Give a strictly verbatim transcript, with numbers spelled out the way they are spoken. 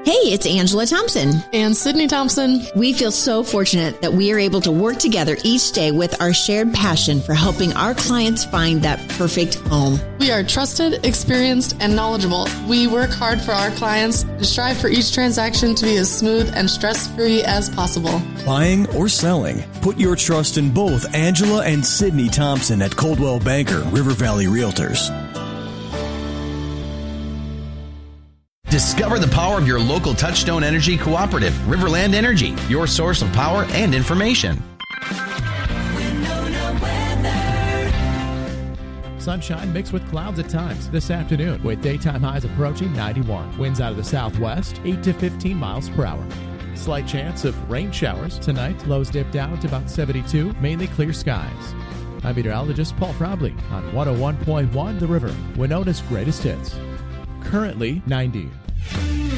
Hey, it's Angela Thompson. And Sydney Thompson. We feel so fortunate that we are able to work together each day with our shared passion for helping our clients find that perfect home. We are trusted, experienced, and knowledgeable. We work hard for our clients and strive for each transaction to be as smooth and stress-free as possible. Buying or selling, put your trust in both Angela and Sydney Thompson at Coldwell Banker River Valley Realtors. Discover the power of your local Touchstone Energy Cooperative, Riverland Energy, your source of power and information. Sunshine mixed with clouds at times this afternoon, with daytime highs approaching ninety-one. Winds out of the southwest, eight to fifteen miles per hour. Slight chance of rain showers tonight. Lows dip down to about seventy-two, mainly clear skies. I'm meteorologist Paul Frobley on one oh one point one The River, Winona's greatest hits. Currently ninety.